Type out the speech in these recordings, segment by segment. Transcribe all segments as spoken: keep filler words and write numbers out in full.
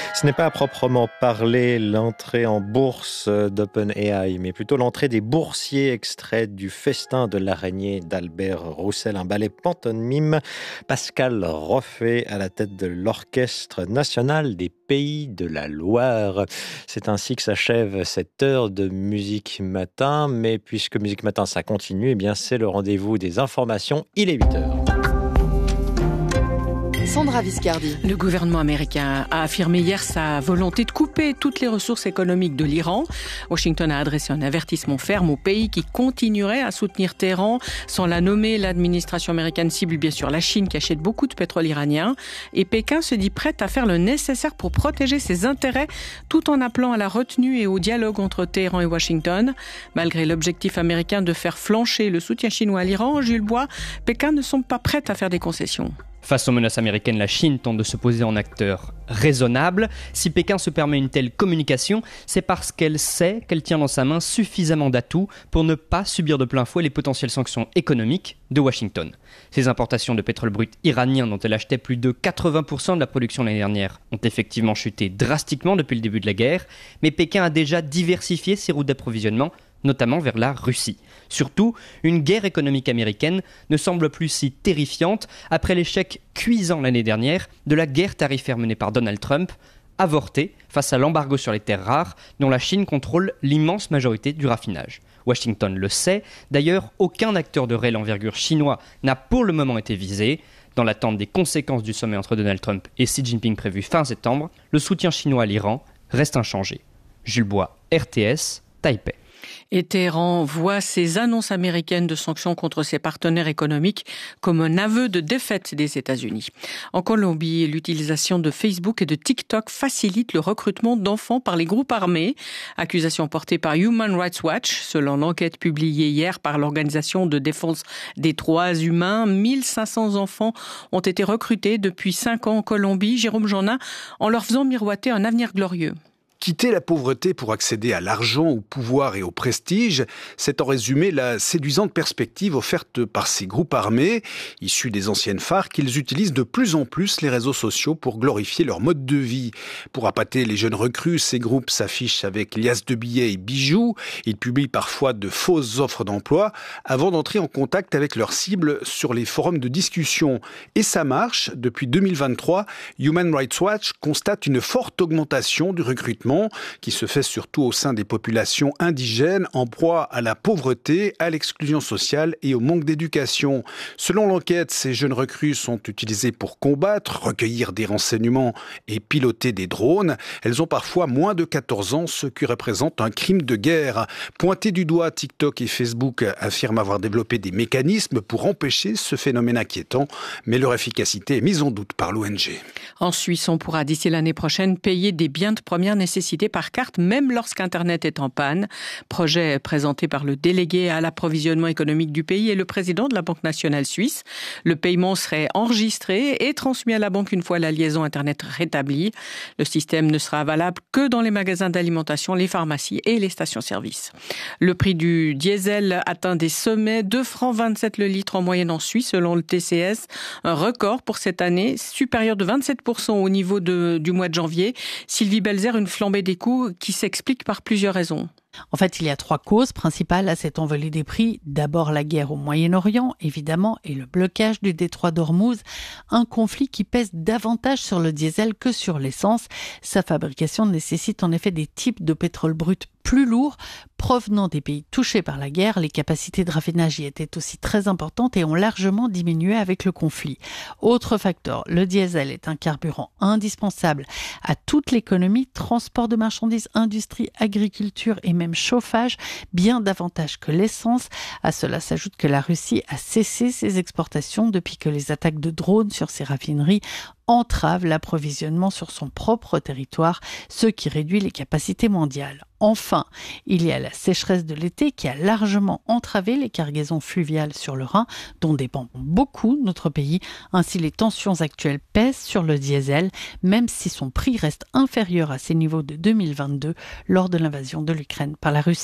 Ce n'est pas à proprement parler l'entrée en bourse d'OpenAI, mais plutôt l'entrée des boursiers extraits du Festin de l'araignée d'Albert Roussel, un ballet pantomime. Pascal Roffet à la tête de l'Orchestre national des Pays de la Loire. C'est ainsi que s'achève cette heure de Musique Matin, mais puisque Musique Matin ça continue, eh bien c'est le rendez-vous des informations, il est huit heures. Sandra Viscardi. Le gouvernement américain a affirmé hier sa volonté de couper toutes les ressources économiques de l'Iran. Washington a adressé un avertissement ferme au pays qui continuerait à soutenir Téhéran. Sans la nommer, l'administration américaine cible bien sûr la Chine qui achète beaucoup de pétrole iranien. Et Pékin se dit prête à faire le nécessaire pour protéger ses intérêts tout en appelant à la retenue et au dialogue entre Téhéran et Washington. Malgré l'objectif américain de faire flancher le soutien chinois à l'Iran, Jules Bois, Pékin ne semble pas prête à faire des concessions. Face aux menaces américaines, la Chine tente de se poser en acteur raisonnable. Si Pékin se permet une telle communication, c'est parce qu'elle sait qu'elle tient dans sa main suffisamment d'atouts pour ne pas subir de plein fouet les potentielles sanctions économiques de Washington. Ses importations de pétrole brut iranien, dont elle achetait plus de quatre-vingts pour cent de la production l'année dernière, ont effectivement chuté drastiquement depuis le début de la guerre, mais Pékin a déjà diversifié ses routes d'approvisionnement, notamment vers la Russie. Surtout, une guerre économique américaine ne semble plus si terrifiante après l'échec cuisant l'année dernière de la guerre tarifaire menée par Donald Trump, avortée face à l'embargo sur les terres rares dont la Chine contrôle l'immense majorité du raffinage. Washington le sait, d'ailleurs aucun acteur de réelle envergure chinois n'a pour le moment été visé. Dans l'attente des conséquences du sommet entre Donald Trump et Xi Jinping prévu fin septembre, le soutien chinois à l'Iran reste inchangé. Jules Bois, R T S, Taipei. Et Téhéran voit ces annonces américaines de sanctions contre ses partenaires économiques comme un aveu de défaite des États-Unis. En Colombie, l'utilisation de Facebook et de TikTok facilite le recrutement d'enfants par les groupes armés. Accusation portée par Human Rights Watch. Selon l'enquête publiée hier par l'Organisation de défense des droits humains, mille cinq cents enfants ont été recrutés depuis cinq ans en Colombie. Jérôme Jeannin, en leur faisant miroiter un avenir glorieux. Quitter la pauvreté pour accéder à l'argent, au pouvoir et au prestige, c'est en résumé la séduisante perspective offerte par ces groupes armés, issus des anciennes F A R C, qu'ils utilisent de plus en plus les réseaux sociaux pour glorifier leur mode de vie. Pour appâter les jeunes recrues, ces groupes s'affichent avec liasses de billets et bijoux. Ils publient parfois de fausses offres d'emploi avant d'entrer en contact avec leurs cibles sur les forums de discussion. Et ça marche. Depuis deux mille vingt-trois, Human Rights Watch constate une forte augmentation du recrutement qui se fait surtout au sein des populations indigènes en proie à la pauvreté, à l'exclusion sociale et au manque d'éducation. Selon l'enquête, ces jeunes recrues sont utilisées pour combattre, recueillir des renseignements et piloter des drones. Elles ont parfois moins de quatorze ans, ce qui représente un crime de guerre. Pointés du doigt, TikTok et Facebook affirment avoir développé des mécanismes pour empêcher ce phénomène inquiétant, mais leur efficacité est mise en doute par l'O N G. En Suisse, on pourra d'ici l'année prochaine payer des biens de première nécessité par carte, même lorsqu'Internet est en panne. Projet présenté par le délégué à l'approvisionnement économique du pays et le président de la Banque nationale suisse. Le paiement serait enregistré et transmis à la banque une fois la liaison Internet rétablie. Le système ne sera valable que dans les magasins d'alimentation, les pharmacies et les stations-service. Le prix du diesel atteint des sommets, deux francs vingt-sept le litre en moyenne en Suisse, selon le T C S. Un record pour cette année, supérieur de vingt-sept pour cent au niveau de, du mois de janvier. Sylvie Belzer, une flambée des coûts qui s'explique par plusieurs raisons. En fait, il y a trois causes principales à cette envolée des prix. D'abord, la guerre au Moyen-Orient, évidemment, et le blocage du détroit d'Ormuz. Un conflit qui pèse davantage sur le diesel que sur l'essence. Sa fabrication nécessite en effet des types de pétrole brut plus lourds provenant des pays touchés par la guerre. Les capacités de raffinage y étaient aussi très importantes et ont largement diminué avec le conflit. Autre facteur, le diesel est un carburant indispensable à toute l'économie, transport de marchandises, industrie, agriculture et même chauffage, bien davantage que l'essence. À cela s'ajoute que la Russie a cessé ses exportations depuis que les attaques de drones sur ses raffineries entravent l'approvisionnement sur son propre territoire, ce qui réduit les capacités mondiales. Enfin, il y a la sécheresse de l'été qui a largement entravé les cargaisons fluviales sur le Rhin, dont dépend beaucoup notre pays. Ainsi, les tensions actuelles pèsent sur le diesel, même si son prix reste inférieur à ses niveaux de deux mille vingt-deux lors de l'invasion de l'Ukraine par la Russie.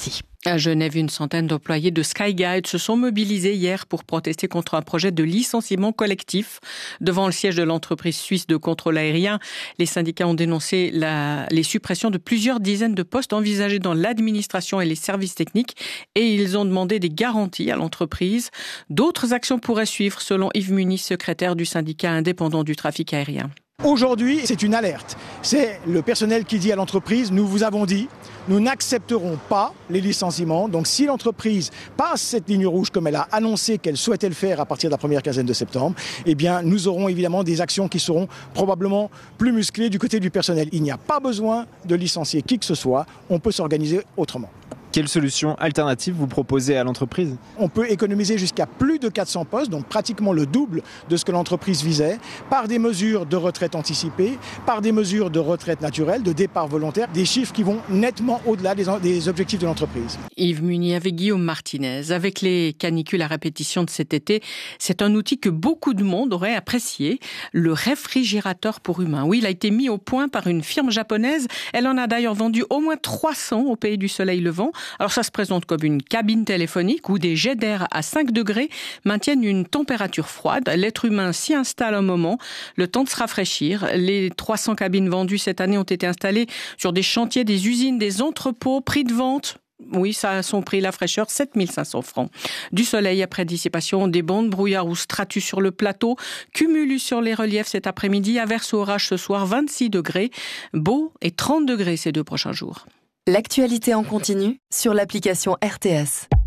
À Genève, une centaine d'employés de Skyguide se sont mobilisés hier pour protester contre un projet de licenciement collectif. Devant le siège de l'entreprise suisse de contrôle aérien, les syndicats ont dénoncé la, les suppressions de plusieurs dizaines de postes envisagés dans l'administration et les services techniques et ils ont demandé des garanties à l'entreprise. D'autres actions pourraient suivre, selon Yves Muniz, secrétaire du syndicat indépendant du trafic aérien. Aujourd'hui, c'est une alerte. C'est le personnel qui dit à l'entreprise, nous vous avons dit, nous n'accepterons pas les licenciements. Donc si l'entreprise passe cette ligne rouge comme elle a annoncé qu'elle souhaitait le faire à partir de la première quinzaine de septembre, eh bien nous aurons évidemment des actions qui seront probablement plus musclées du côté du personnel. Il n'y a pas besoin de licencier qui que ce soit, on peut s'organiser autrement. Quelle solution alternative vous proposez à l'entreprise ? On peut économiser jusqu'à plus de quatre cents postes, donc pratiquement le double de ce que l'entreprise visait, par des mesures de retraite anticipée, par des mesures de retraite naturelle, de départ volontaire, des chiffres qui vont nettement au-delà des, des objectifs de l'entreprise. Yves Muniz avec Guillaume Martinez. Avec les canicules à répétition de cet été, c'est un outil que beaucoup de monde aurait apprécié, le réfrigérateur pour humains. Oui, il a été mis au point par une firme japonaise. Elle en a d'ailleurs vendu au moins trois cents au pays du soleil levant. Alors ça se présente comme une cabine téléphonique où des jets d'air à cinq degrés maintiennent une température froide. L'être humain s'y installe un moment, le temps de se rafraîchir. Les trois cents cabines vendues cette année ont été installées sur des chantiers, des usines, des entrepôts. Prix de vente, oui, ça a son prix, la fraîcheur, sept mille cinq cents francs. Du soleil après dissipation, des bandes brouillard ou stratus sur le plateau, cumulus sur les reliefs cet après-midi, averse ou orage ce soir, vingt-six degrés, beau et trente degrés ces deux prochains jours. L'actualité en continu sur l'application R T S.